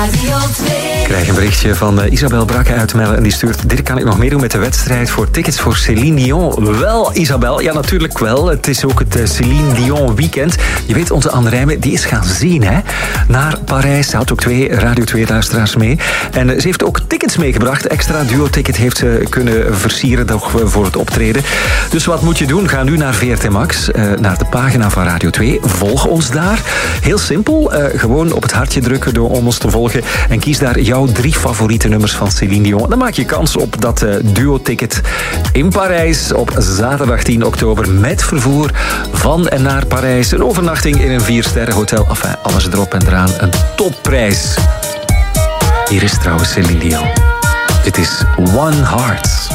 Radio 2. Ik krijg een berichtje van Isabel Brakke uit Melle en die stuurt: Dirk, kan ik nog meedoen met de wedstrijd voor tickets voor Céline Dion? Wel, Isabel, ja natuurlijk wel. Het is ook het Céline Dion weekend. Je weet, onze Anne Rijmen, die is gaan zien, hè? Naar Parijs. Ze had ook 2 Radio 2-luisteraars mee. En ze heeft ook tickets meegebracht. Extra duo-ticket heeft ze kunnen versieren voor het optreden. Dus wat moet je doen? Ga nu naar VRT Max, naar de pagina van Radio 2. Volg ons daar. Heel simpel. Gewoon op het hartje drukken door om ons te volgen. En kies daar jouw 3 favoriete nummers van Céline Dion. Dan maak je kans op dat duo-ticket in Parijs op zaterdag 10 oktober met vervoer van en naar Parijs. Een overnachting in een 4-sterren hotel. Enfin, alles erop en eraan. Een topprijs. Hier is trouwens Céline Dion. Dit is One Heart.